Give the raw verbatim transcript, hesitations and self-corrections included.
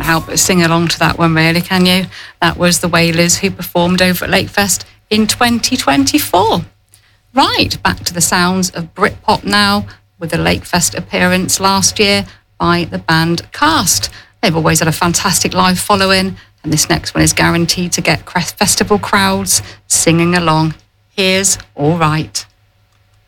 help but sing along to that one, really, can you? That was the Wailers, who performed over at Lakefest in twenty twenty-four. Right, back to the sounds of Britpop now, with a Lakefest appearance last year by the band Cast. They've always had a fantastic live following, and this next one is guaranteed to get festival crowds singing along. Here's All Right.